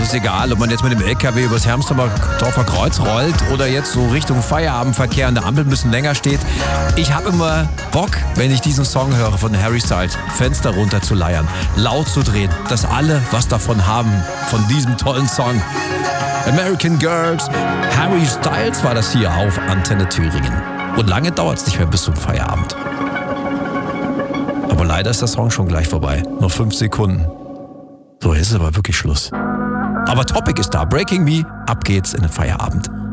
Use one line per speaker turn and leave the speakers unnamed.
ist egal, ob man jetzt mit dem LKW übers Hermsdorfer Kreuz rollt oder jetzt so Richtung Feierabendverkehr an der Ampel ein bisschen länger steht. Ich habe immer Bock, wenn ich diesen Song höre von Harry Styles, Fenster runter zu leiern, laut zu drehen, dass alle was davon haben, von diesem tollen Song. American Girls, Harry Styles war das hier auf Antenne Thüringen. Und lange dauert es nicht mehr bis zum Feierabend. Aber leider ist der Song schon gleich vorbei. Noch 5 Sekunden. So, jetzt ist aber wirklich Schluss. Aber Topic ist da. Breaking Me. Ab geht's in den Feierabend.